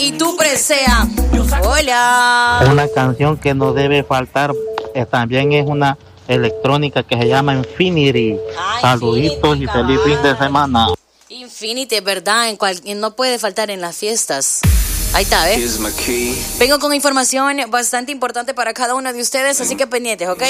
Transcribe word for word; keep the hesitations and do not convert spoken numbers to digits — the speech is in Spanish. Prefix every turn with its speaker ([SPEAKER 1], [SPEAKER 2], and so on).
[SPEAKER 1] y tu presea. Hola.
[SPEAKER 2] Una canción que no debe faltar eh, también es una electrónica que se llama Infinity.
[SPEAKER 1] Ay,
[SPEAKER 2] Saluditos
[SPEAKER 1] Infinity,
[SPEAKER 2] y feliz fin de semana.
[SPEAKER 1] Infinity, ¿verdad? En cual, no puede faltar en las fiestas. Ahí está, ¿eh? Vengo con información bastante importante para cada uno de ustedes, así que pendientes, ¿ok?